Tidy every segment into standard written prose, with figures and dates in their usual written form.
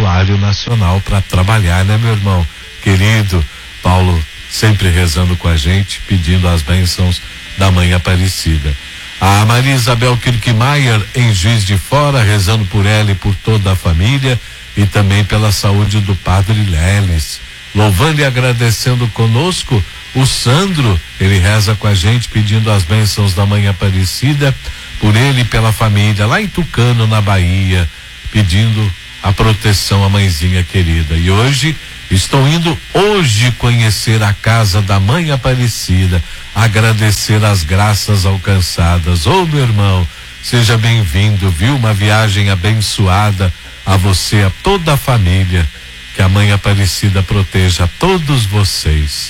Santuário Nacional para trabalhar, né, meu irmão querido Paulo, sempre rezando com a gente, pedindo as bênçãos da Mãe Aparecida. A Maria Isabel Kirkmaier, em Juiz de Fora, rezando por ela e por toda a família, e também pela saúde do Padre Leles. Louvando e agradecendo conosco o Sandro, ele reza com a gente pedindo as bênçãos da Mãe Aparecida por ele e pela família lá em Tucano, na Bahia, pedindo a proteção à mãezinha querida. E hoje estou indo conhecer a casa da Mãe Aparecida, agradecer as graças alcançadas. Ô, meu irmão, seja bem-vindo, viu? Uma viagem abençoada a você, a toda a família. Que a Mãe Aparecida proteja todos vocês.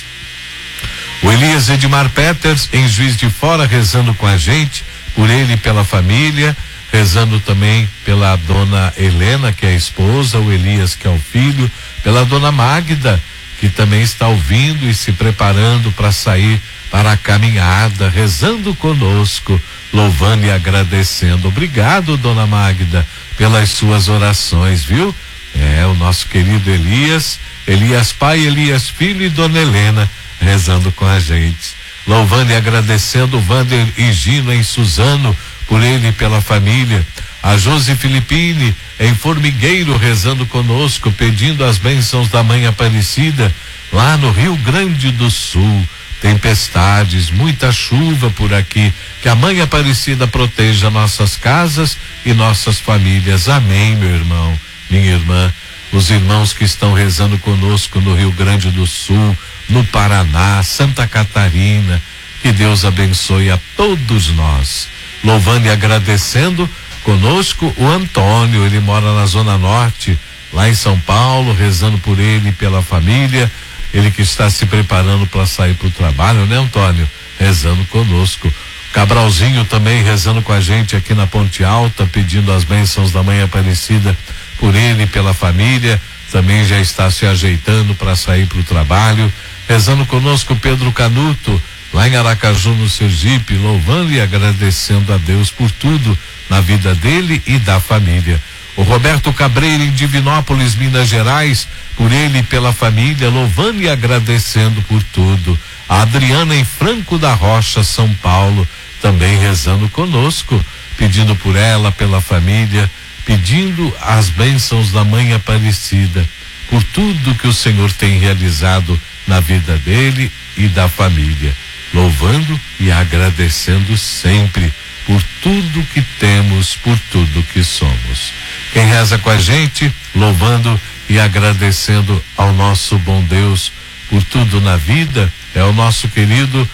O Elias Edmar Peters, em Juiz de Fora, rezando com a gente, por ele e pela família, rezando também pela dona Helena, que é a esposa, o Elias, que é o filho, pela dona Magda, que também está ouvindo e se preparando para sair para a caminhada, rezando conosco, louvando e agradecendo. Obrigado, dona Magda, pelas suas orações, viu? O nosso querido Elias pai, Elias filho e dona Helena rezando com a gente, louvando e agradecendo o Vander e Gino em Suzano, por ele e pela família. A Josi Filippine em Formigueiro rezando conosco, pedindo as bênçãos da Mãe Aparecida lá no Rio Grande do Sul. Tempestades, muita chuva por aqui, que a Mãe Aparecida proteja nossas casas e nossas famílias. Amém, meu irmão, minha irmã. Os irmãos que estão rezando conosco no Rio Grande do Sul, no Paraná, Santa Catarina, que Deus abençoe a todos nós. Louvando e agradecendo conosco o Antônio, ele mora na Zona Norte, lá em São Paulo, rezando por ele e pela família, ele que está se preparando para sair para o trabalho, né, Antônio? Rezando conosco. Cabralzinho também rezando com a gente aqui na Ponte Alta, pedindo as bênçãos da Mãe Aparecida por ele e pela família, também já está se ajeitando para sair para o trabalho. Rezando conosco Pedro Canuto, lá em Aracaju, no Sergipe, louvando e agradecendo a Deus por tudo na vida dele e da família. O Roberto Cabreira, em Divinópolis, Minas Gerais, por ele e pela família, louvando e agradecendo por tudo. A Adriana, em Franco da Rocha, São Paulo, também rezando conosco, pedindo por ela, pela família, pedindo as bênçãos da Mãe Aparecida, por tudo que o Senhor tem realizado na vida dele e da família, louvando e agradecendo sempre por tudo que temos, por tudo que somos. Quem reza com a gente, louvando e agradecendo ao nosso bom Deus por tudo na vida, é o nosso querido,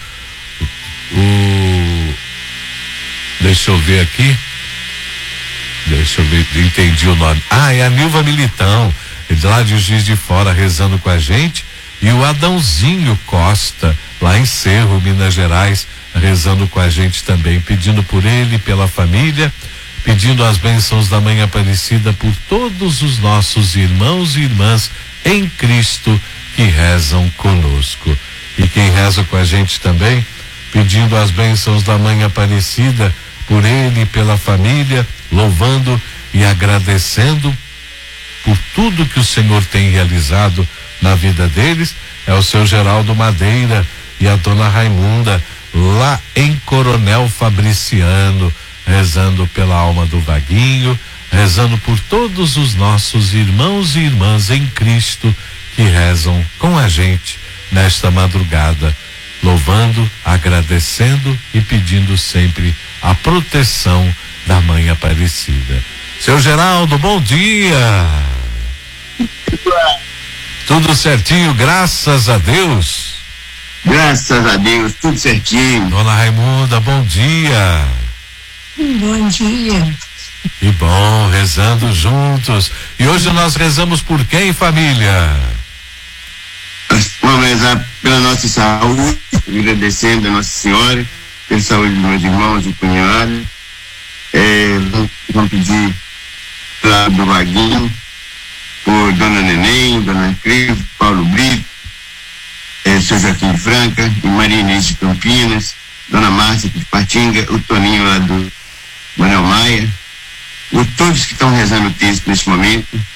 deixa eu ver aqui, entendi o nome. É a Nilva Militão, lá de Juiz de Fora, rezando com a gente, e o Adãozinho Costa, lá em Cerro, Minas Gerais, rezando com a gente também, pedindo por ele, pela família, pedindo as bênçãos da Mãe Aparecida por todos os nossos irmãos e irmãs em Cristo que rezam conosco. E quem reza com a gente também, pedindo as bênçãos da Mãe Aparecida por ele e pela família, louvando e agradecendo por tudo que o Senhor tem realizado na vida deles, é o seu Geraldo Madeira e a dona Raimunda, lá em Coronel Fabriciano, rezando pela alma do Vaguinho, rezando por todos os nossos irmãos e irmãs em Cristo que rezam com a gente nesta madrugada, louvando, agradecendo e pedindo sempre a proteção da Mãe Aparecida. Seu Geraldo, bom dia. Tudo certinho, graças a Deus. Graças a Deus, tudo certinho. Dona Raimunda, bom dia. Bom dia. Que bom, rezando juntos. E hoje nós rezamos por quem, família? Vamos rezar pela nossa saúde, agradecendo a Nossa Senhora, pela saúde dos meus irmãos e cunhados. Vamos pedir lá do Vaguinho, por Dona Neném, Dona Cris, Paulo Brito, seu Joaquim de Franca, e Maria Inês de Campinas, Dona Márcia de Patinga, o Toninho lá do Manuel Maia, por todos que estão rezando o texto nesse momento,